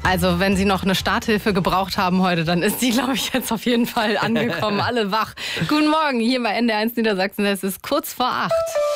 Also wenn Sie noch eine Starthilfe gebraucht haben heute, dann ist die, glaube ich, jetzt auf jeden Fall angekommen. Alle wach. Guten Morgen, hier bei NDR1 Niedersachsen. Es ist kurz vor 8.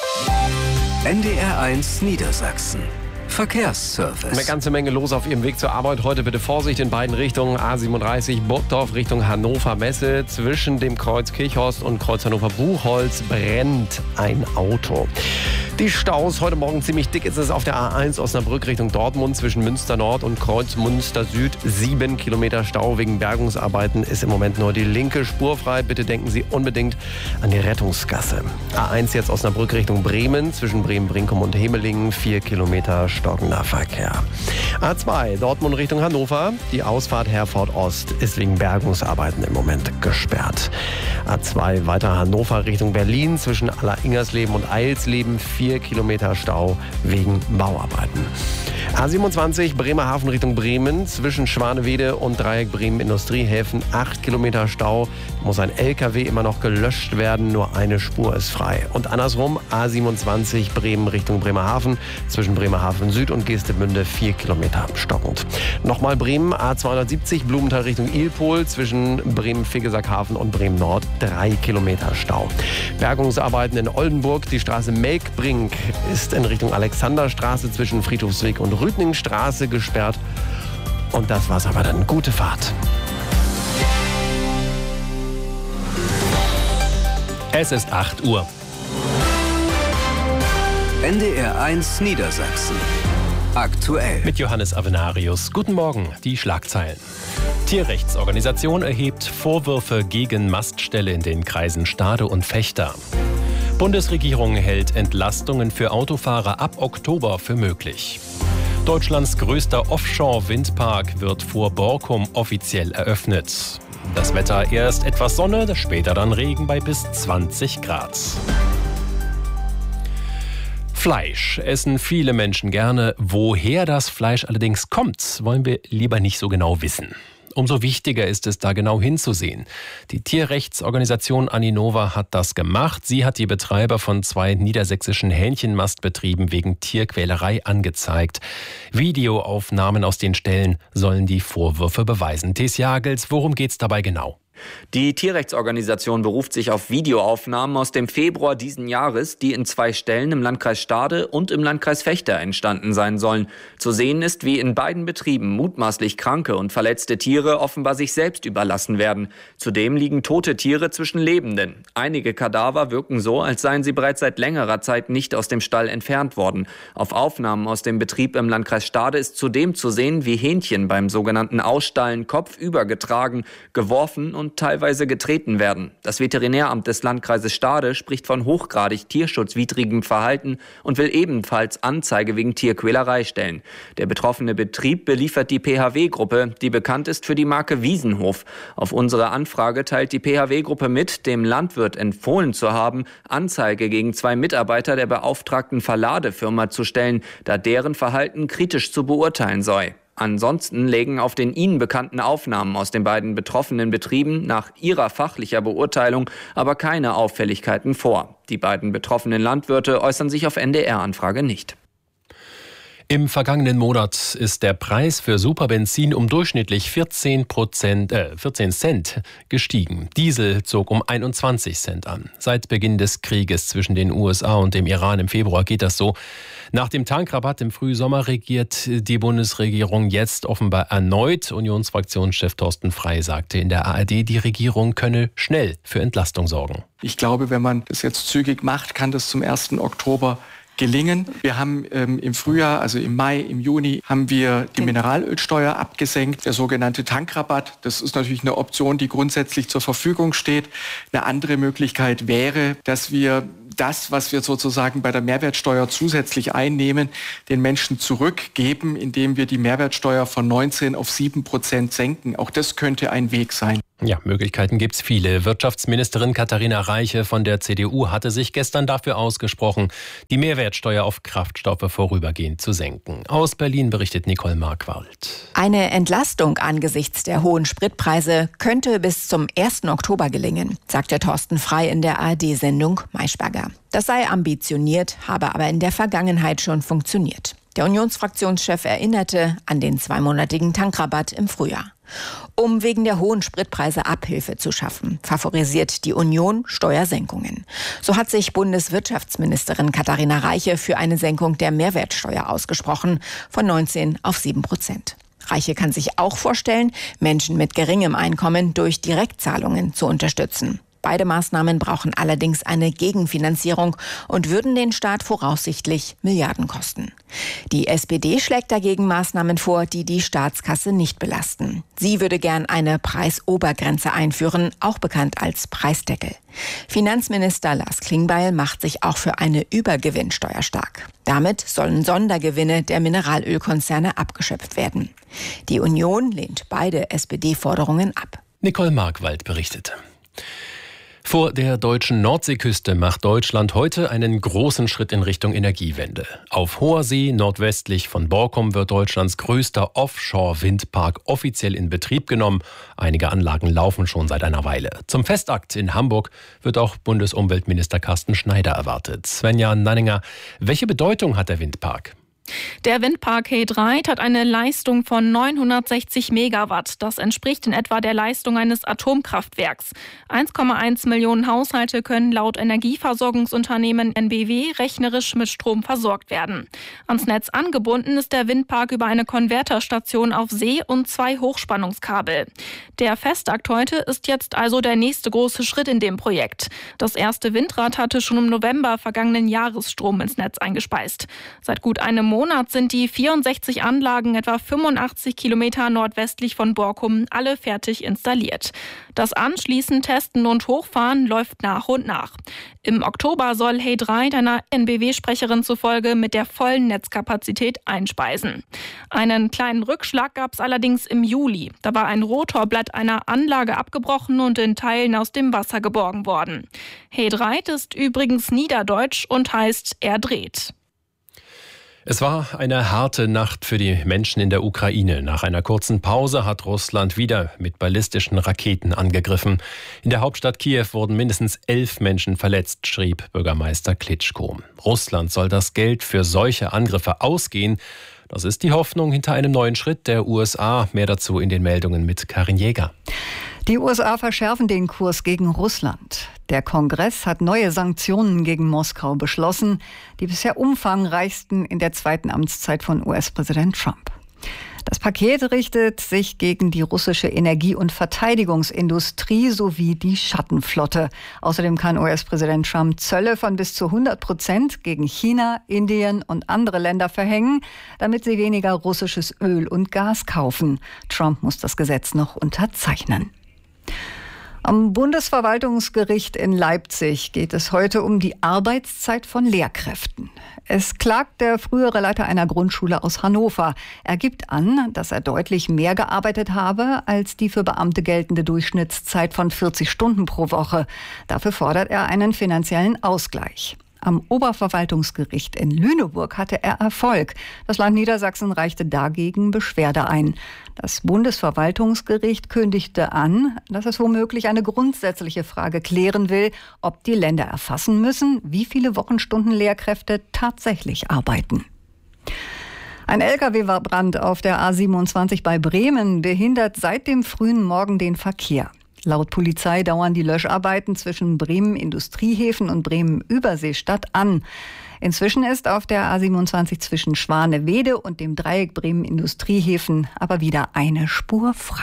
NDR1 Niedersachsen. Verkehrsservice. Eine ganze Menge los auf Ihrem Weg zur Arbeit. Heute bitte Vorsicht in beiden Richtungen. A37 Burgdorf Richtung Hannover Messe. Zwischen dem Kreuz Kirchhorst und Kreuz Hannover Buchholz brennt ein Auto. Die Staus heute Morgen ziemlich dick ist es auf der A1 Osnabrück Richtung Dortmund zwischen Münster Nord und Kreuz Münster Süd. 7 Kilometer Stau wegen Bergungsarbeiten ist im Moment nur die linke Spur frei. Bitte denken Sie unbedingt an die Rettungsgasse. A1 jetzt Osnabrück Richtung Bremen zwischen Bremen-Brinkum und Hemelingen. 4 Kilometer stockender Verkehr. A2 Dortmund Richtung Hannover. Die Ausfahrt Herford Ost ist wegen Bergungsarbeiten im Moment gesperrt. A2 weiter Hannover Richtung Berlin zwischen Aller-Ingersleben und Eilsleben. 4 Kilometer Stau wegen Bauarbeiten. A27 Bremerhaven Richtung Bremen zwischen Schwanewede und Dreieck Bremen Industriehäfen. 8 Kilometer Stau. Muss ein LKW immer noch gelöscht werden. Nur eine Spur ist frei. Und andersrum A27 Bremen Richtung Bremerhaven zwischen Bremerhaven Süd und Geestemünde 4 Kilometer stockend. Nochmal Bremen A270 Blumenthal Richtung Ilpol zwischen Bremen-Fegesackhafen und Bremen Nord 3 Kilometer Stau. Bergungsarbeiten in Oldenburg. Die Straße Melkbrink ist in Richtung Alexanderstraße zwischen Friedhofsweg und Rüdningstraße gesperrt. Und das war's aber dann. Gute Fahrt. Es ist 8 Uhr. NDR1 Niedersachsen. Aktuell. Mit Johannes Avenarius. Guten Morgen, die Schlagzeilen. Tierrechtsorganisation erhebt Vorwürfe gegen Maststelle in den Kreisen Stade und Vechta. Bundesregierung hält Entlastungen für Autofahrer ab Oktober für möglich. Deutschlands größter Offshore-Windpark wird vor Borkum offiziell eröffnet. Das Wetter erst etwas Sonne, später dann Regen bei bis 20 Grad. Fleisch essen viele Menschen gerne. Woher das Fleisch allerdings kommt, wollen wir lieber nicht so genau wissen. Umso wichtiger ist es, da genau hinzusehen. Die Tierrechtsorganisation Aninova hat das gemacht. Sie hat die Betreiber von 2 niedersächsischen Hähnchenmastbetrieben wegen Tierquälerei angezeigt. Videoaufnahmen aus den Ställen sollen die Vorwürfe beweisen. Thes Jagels, worum geht's dabei genau? Die Tierrechtsorganisation beruft sich auf Videoaufnahmen aus dem Februar diesen Jahres, die in 2 Ställen im Landkreis Stade und im Landkreis Vechta entstanden sein sollen. Zu sehen ist, wie in beiden Betrieben mutmaßlich kranke und verletzte Tiere offenbar sich selbst überlassen werden. Zudem liegen tote Tiere zwischen Lebenden. Einige Kadaver wirken so, als seien sie bereits seit längerer Zeit nicht aus dem Stall entfernt worden. Auf Aufnahmen aus dem Betrieb im Landkreis Stade ist zudem zu sehen, wie Hähnchen beim sogenannten Ausstallen kopfüber getragen, geworfen und teilweise getreten werden. Das Veterinäramt des Landkreises Stade spricht von hochgradig tierschutzwidrigem Verhalten und will ebenfalls Anzeige wegen Tierquälerei stellen. Der betroffene Betrieb beliefert die PHW-Gruppe, die bekannt ist für die Marke Wiesenhof. Auf unsere Anfrage teilt die PHW-Gruppe mit, dem Landwirt empfohlen zu haben, Anzeige gegen 2 Mitarbeiter der beauftragten Verladefirma zu stellen, da deren Verhalten kritisch zu beurteilen sei. Ansonsten lägen auf den ihnen bekannten Aufnahmen aus den beiden betroffenen Betrieben nach ihrer fachlicher Beurteilung aber keine Auffälligkeiten vor. Die beiden betroffenen Landwirte äußern sich auf NDR-Anfrage nicht. Im vergangenen Monat ist der Preis für Superbenzin um durchschnittlich 14 Cent gestiegen. Diesel zog um 21 Cent an. Seit Beginn des Krieges zwischen den USA und dem Iran im Februar geht das so. Nach dem Tankrabatt im Frühsommer regiert die Bundesregierung jetzt offenbar erneut. Unionsfraktionschef Thorsten Frey sagte in der ARD, die Regierung könne schnell für Entlastung sorgen. Ich glaube, wenn man das jetzt zügig macht, kann das zum 1. Oktober gelingen. Wir haben im Frühjahr, also im Mai, im Juni, haben wir die Mineralölsteuer abgesenkt. Der sogenannte Tankrabatt, das ist natürlich eine Option, die grundsätzlich zur Verfügung steht. Eine andere Möglichkeit wäre, dass wir das, was wir sozusagen bei der Mehrwertsteuer zusätzlich einnehmen, den Menschen zurückgeben, indem wir die Mehrwertsteuer von 19 auf 7% senken. Auch das könnte ein Weg sein. Ja, Möglichkeiten gibt's viele. Wirtschaftsministerin Katharina Reiche von der CDU hatte sich gestern dafür ausgesprochen, die Mehrwertsteuer auf Kraftstoffe vorübergehend zu senken. Aus Berlin berichtet Nicole Markwald. Eine Entlastung angesichts der hohen Spritpreise könnte bis zum 1. Oktober gelingen, sagte Thorsten Frey in der ARD-Sendung Maischberger. Das sei ambitioniert, habe aber in der Vergangenheit schon funktioniert. Der Unionsfraktionschef erinnerte an den 2-monatigen Tankrabatt im Frühjahr. Um wegen der hohen Spritpreise Abhilfe zu schaffen, favorisiert die Union Steuersenkungen. So hat sich Bundeswirtschaftsministerin Katharina Reiche für eine Senkung der Mehrwertsteuer ausgesprochen, von 19 auf 7%. Reiche kann sich auch vorstellen, Menschen mit geringem Einkommen durch Direktzahlungen zu unterstützen. Beide Maßnahmen brauchen allerdings eine Gegenfinanzierung und würden den Staat voraussichtlich Milliarden kosten. Die SPD schlägt dagegen Maßnahmen vor, die die Staatskasse nicht belasten. Sie würde gern eine Preisobergrenze einführen, auch bekannt als Preisdeckel. Finanzminister Lars Klingbeil macht sich auch für eine Übergewinnsteuer stark. Damit sollen Sondergewinne der Mineralölkonzerne abgeschöpft werden. Die Union lehnt beide SPD-Forderungen ab. Nicole Markwald berichtet. Vor der deutschen Nordseeküste macht Deutschland heute einen großen Schritt in Richtung Energiewende. Auf hoher See nordwestlich von Borkum wird Deutschlands größter Offshore-Windpark offiziell in Betrieb genommen. Einige Anlagen laufen schon seit einer Weile. Zum Festakt in Hamburg wird auch Bundesumweltminister Carsten Schneider erwartet. Svenja Nanninger, welche Bedeutung hat der Windpark? Der Windpark He Dreiht hat eine Leistung von 960 Megawatt. Das entspricht in etwa der Leistung eines Atomkraftwerks. 1,1 Millionen Haushalte können laut Energieversorgungsunternehmen NBW rechnerisch mit Strom versorgt werden. Ans Netz angebunden ist der Windpark über eine Konverterstation auf See und 2 Hochspannungskabel. Der Festakt heute ist jetzt also der nächste große Schritt in dem Projekt. Das erste Windrad hatte schon im November vergangenen Jahres Strom ins Netz eingespeist. Seit gut einem Monat sind die 64 Anlagen etwa 85 Kilometer nordwestlich von Borkum alle fertig installiert. Das Anschließen, Testen und Hochfahren läuft nach und nach. Im Oktober soll He Dreiht einer NBW-Sprecherin zufolge mit der vollen Netzkapazität einspeisen. Einen kleinen Rückschlag gab es allerdings im Juli. Da war ein Rotorblatt einer Anlage abgebrochen und in Teilen aus dem Wasser geborgen worden. He Dreiht ist übrigens niederdeutsch und heißt er dreht. Es war eine harte Nacht für die Menschen in der Ukraine. Nach einer kurzen Pause hat Russland wieder mit ballistischen Raketen angegriffen. In der Hauptstadt Kiew wurden mindestens 11 Menschen verletzt, schrieb Bürgermeister Klitschko. Russland soll das Geld für solche Angriffe ausgehen. Das ist die Hoffnung hinter einem neuen Schritt der USA. Mehr dazu in den Meldungen mit Karin Jäger. Die USA verschärfen den Kurs gegen Russland. Der Kongress hat neue Sanktionen gegen Moskau beschlossen, die bisher umfangreichsten in der zweiten Amtszeit von US-Präsident Trump. Das Paket richtet sich gegen die russische Energie- und Verteidigungsindustrie sowie die Schattenflotte. Außerdem kann US-Präsident Trump Zölle von bis zu 100% gegen China, Indien und andere Länder verhängen, damit sie weniger russisches Öl und Gas kaufen. Trump muss das Gesetz noch unterzeichnen. Am Bundesverwaltungsgericht in Leipzig geht es heute um die Arbeitszeit von Lehrkräften. Es klagt der frühere Leiter einer Grundschule aus Hannover. Er gibt an, dass er deutlich mehr gearbeitet habe als die für Beamte geltende Durchschnittszeit von 40 Stunden pro Woche. Dafür fordert er einen finanziellen Ausgleich. Am Oberverwaltungsgericht in Lüneburg hatte er Erfolg. Das Land Niedersachsen reichte dagegen Beschwerde ein. Das Bundesverwaltungsgericht kündigte an, dass es womöglich eine grundsätzliche Frage klären will, ob die Länder erfassen müssen, wie viele Wochenstunden Lehrkräfte tatsächlich arbeiten. Ein Lkw-Brand auf der A27 bei Bremen behindert seit dem frühen Morgen den Verkehr. Laut Polizei dauern die Löscharbeiten zwischen Bremen-Industriehäfen und Bremen-Überseestadt an. Inzwischen ist auf der A27 zwischen Schwanewede und dem Dreieck Bremen-Industriehäfen aber wieder eine Spur frei.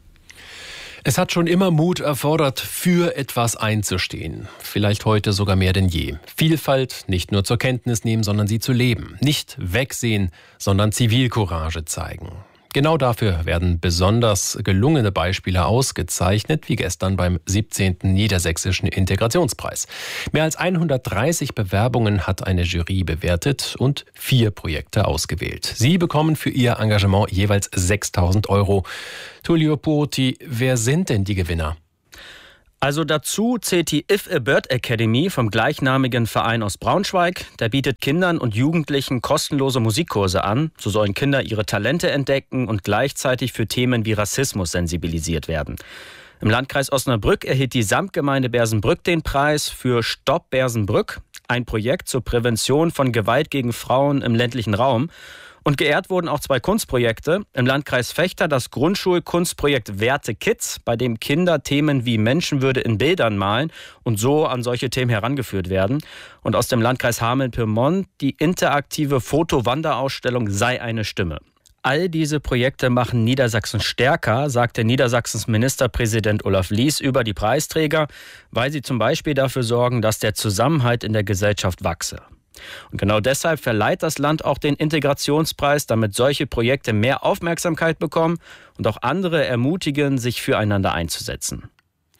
Es hat schon immer Mut erfordert, für etwas einzustehen. Vielleicht heute sogar mehr denn je. Vielfalt nicht nur zur Kenntnis nehmen, sondern sie zu leben. Nicht wegsehen, sondern Zivilcourage zeigen. Genau dafür werden besonders gelungene Beispiele ausgezeichnet, wie gestern beim 17. Niedersächsischen Integrationspreis. Mehr als 130 Bewerbungen hat eine Jury bewertet und 4 Projekte ausgewählt. Sie bekommen für ihr Engagement jeweils 6.000 €. Tullio Puoti, wer sind denn die Gewinner? Also dazu zählt die If a Bird Academy vom gleichnamigen Verein aus Braunschweig. Der bietet Kindern und Jugendlichen kostenlose Musikkurse an. So sollen Kinder ihre Talente entdecken und gleichzeitig für Themen wie Rassismus sensibilisiert werden. Im Landkreis Osnabrück erhielt die Samtgemeinde Bersenbrück den Preis für Stopp Bersenbrück, ein Projekt zur Prävention von Gewalt gegen Frauen im ländlichen Raum. Und geehrt wurden auch 2 Kunstprojekte. Im Landkreis Vechta das Grundschulkunstprojekt Werte Kids, bei dem Kinder Themen wie Menschenwürde in Bildern malen und so an solche Themen herangeführt werden. Und aus dem Landkreis Hameln-Pyrmont die interaktive Foto-Wanderausstellung Sei eine Stimme. All diese Projekte machen Niedersachsen stärker, sagte Niedersachsens Ministerpräsident Olaf Lies über die Preisträger, weil sie zum Beispiel dafür sorgen, dass der Zusammenhalt in der Gesellschaft wachse. Und genau deshalb verleiht das Land auch den Integrationspreis, damit solche Projekte mehr Aufmerksamkeit bekommen und auch andere ermutigen, sich füreinander einzusetzen.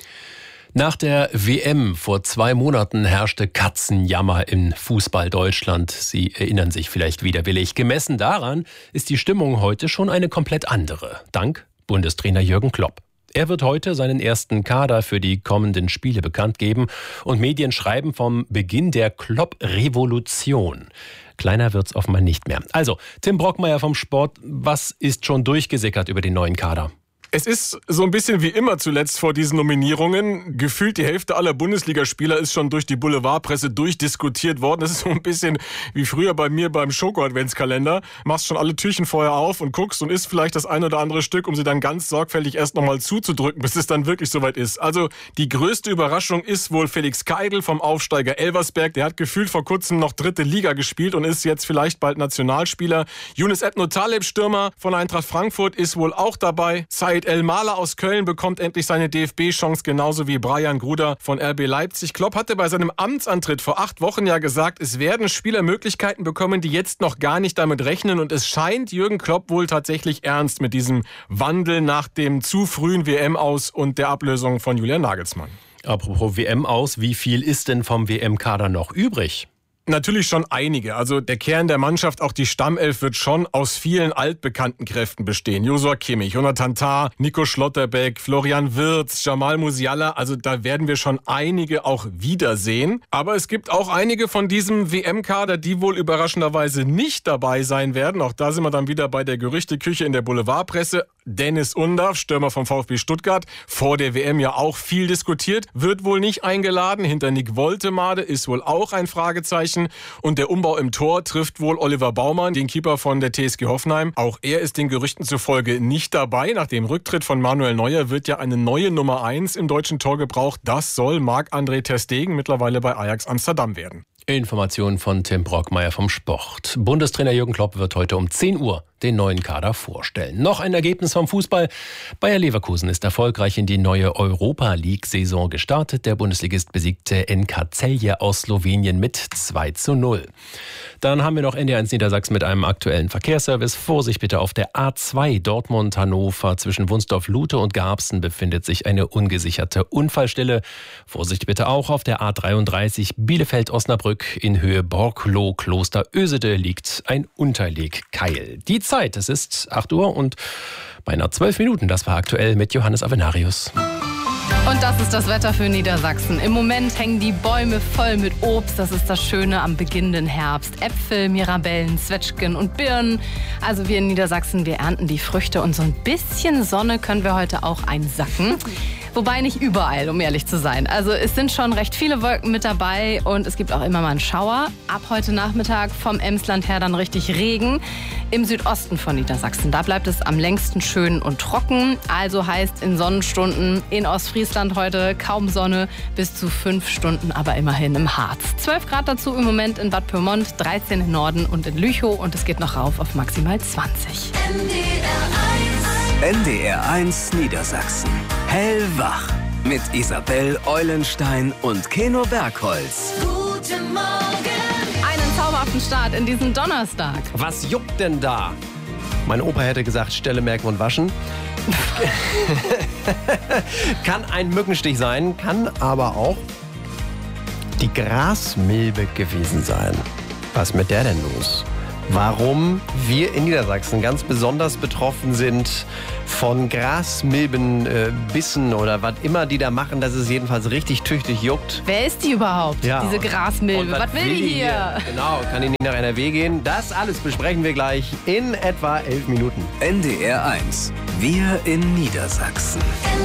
Nach der WM vor 2 Monaten herrschte Katzenjammer in Fußball Deutschland. Sie erinnern sich vielleicht widerwillig. Gemessen daran ist die Stimmung heute schon eine komplett andere. Dank Bundestrainer Jürgen Klopp. Er wird heute seinen ersten Kader für die kommenden Spiele bekannt geben und Medien schreiben vom Beginn der Klopp-Revolution. Kleiner wird's offenbar nicht mehr. Also, Tim Brockmeier vom Sport, was ist schon durchgesickert über den neuen Kader? Es ist so ein bisschen wie immer zuletzt vor diesen Nominierungen. Gefühlt die Hälfte aller Bundesligaspieler ist schon durch die Boulevardpresse durchdiskutiert worden. Das ist so ein bisschen wie früher bei mir beim Schoko-Adventskalender. Machst schon alle Türchen vorher auf und guckst und isst vielleicht das ein oder andere Stück, um sie dann ganz sorgfältig erst nochmal zuzudrücken, bis es dann wirklich soweit ist. Also die größte Überraschung ist wohl Felix Keidl vom Aufsteiger Elversberg. Der hat gefühlt vor kurzem noch 3. Liga gespielt und ist jetzt vielleicht bald Nationalspieler. Yunus Ebno Taleb, Stürmer von Eintracht Frankfurt, ist wohl auch dabei. Said El-Maler aus Köln bekommt endlich seine DFB-Chance, genauso wie Brian Gruder von RB Leipzig. Klopp hatte bei seinem Amtsantritt vor 8 Wochen ja gesagt, es werden Spieler Möglichkeiten bekommen, die jetzt noch gar nicht damit rechnen. Und es scheint Jürgen Klopp wohl tatsächlich ernst mit diesem Wandel nach dem zu frühen WM-Aus und der Ablösung von Julian Nagelsmann. Apropos WM-Aus, wie viel ist denn vom WM-Kader noch übrig? Natürlich schon einige. Also der Kern der Mannschaft, auch die Stammelf, wird schon aus vielen altbekannten Kräften bestehen. Joshua Kimmich, Jonathan Tah, Nico Schlotterbeck, Florian Wirtz, Jamal Musiala. Also da werden wir schon einige auch wiedersehen. Aber es gibt auch einige von diesem WM-Kader, die wohl überraschenderweise nicht dabei sein werden. Auch da sind wir dann wieder bei der Gerüchteküche in der Boulevardpresse. Dennis Undaff, Stürmer vom VfB Stuttgart, vor der WM ja auch viel diskutiert, wird wohl nicht eingeladen. Hinter Nick Woltemade ist wohl auch ein Fragezeichen. Und der Umbau im Tor trifft wohl Oliver Baumann, den Keeper von der TSG Hoffenheim. Auch er ist den Gerüchten zufolge nicht dabei. Nach dem Rücktritt von Manuel Neuer wird ja eine neue Nummer 1 im deutschen Tor gebraucht. Das soll Marc-André ter Stegen, mittlerweile bei Ajax Amsterdam, werden. Informationen von Tim Brockmeier vom Sport. Bundestrainer Jürgen Klopp wird heute um 10 Uhr den neuen Kader vorstellen. Noch ein Ergebnis vom Fußball. Bayer Leverkusen ist erfolgreich in die neue Europa-League-Saison gestartet. Der Bundesligist besiegte NK Celje aus Slowenien mit 2:0. Dann haben wir noch NDR1 Niedersachsen mit einem aktuellen Verkehrsservice. Vorsicht bitte auf der A2 Dortmund-Hannover. Zwischen Wunsdorf-Lute und Garbsen befindet sich eine ungesicherte Unfallstelle. Vorsicht bitte auch auf der A33 Bielefeld-Osnabrück. In Höhe Borkloh-Kloster-Ösede liegt ein Unterlegkeil. Die Zeit, es ist 8 Uhr und beinahe 12 Minuten. Das war aktuell mit Johannes Avenarius. Und das ist das Wetter für Niedersachsen. Im Moment hängen die Bäume voll mit Obst. Das ist das Schöne am beginnenden Herbst. Äpfel, Mirabellen, Zwetschgen und Birnen. Also wir in Niedersachsen, wir ernten die Früchte und so ein bisschen Sonne können wir heute auch einsacken. Wobei nicht überall, um ehrlich zu sein. Also es sind schon recht viele Wolken mit dabei und es gibt auch immer mal einen Schauer. Ab heute Nachmittag vom Emsland her dann richtig Regen. Im Südosten von Niedersachsen, da bleibt es am längsten schön und trocken. Also heißt in Sonnenstunden in Ostfriesland heute kaum Sonne, bis zu 5 Stunden aber immerhin im Harz. 12 Grad dazu im Moment in Bad Pyrmont, 13 im Norden und in Lüchow und es geht noch rauf auf maximal 20. NDR1 Niedersachsen. Hellwach mit Isabel Eulenstein und Keno Bergholz. Guten Morgen. Einen zauberhaften Start in diesen Donnerstag. Was juckt denn da? Mein Opa hätte gesagt, Stelle merken und waschen. Kann ein Mückenstich sein, kann aber auch die Grasmilbe gewesen sein. Was ist mit der denn los? Warum wir in Niedersachsen ganz besonders betroffen sind von Grasmilbenbissen oder was immer die da machen, dass es jedenfalls richtig tüchtig juckt. Wer ist die überhaupt, diese Grasmilbe? Was will die hier? Genau, kann die nicht nach NRW gehen? Das alles besprechen wir gleich in etwa 11 Minuten. NDR1, wir in Niedersachsen.